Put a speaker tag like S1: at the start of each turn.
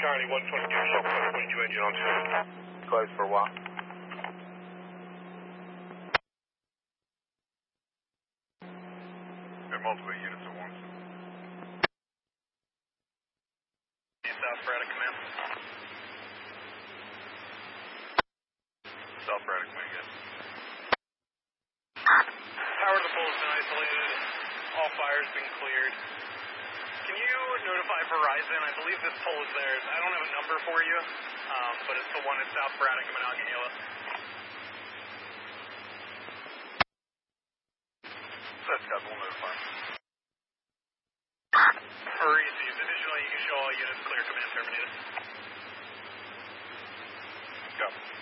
S1: Charlie 122, South Point, when you engine on scene.
S2: Closed for a while.
S1: There are multiple units at once. South Braddock Command. South Braddock Command, yes. Power to the pole has been isolated. All fires been cleared. Can you notify Verizon? I believe this pole is theirs. I don't have a number for you, but it's the one at South Braddock and Monongahela. That's got the one notify. Received. Additionally, you can show all units clear. Command terminated. Go.